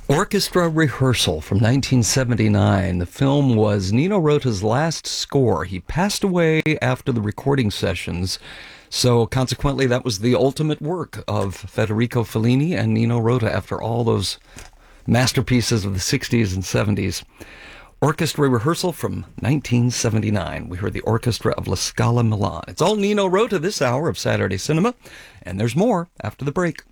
Orchestra Rehearsal from 1979. The film was Nino Rota's last score. He passed away after the recording sessions, so consequently that was the ultimate work of Federico Fellini and Nino Rota after all those masterpieces of the 60s and 70s. Orchestra Rehearsal from 1979. We heard the orchestra of La Scala Milan. It's all Nino Rota this hour of Saturday Cinema, and there's more after the break.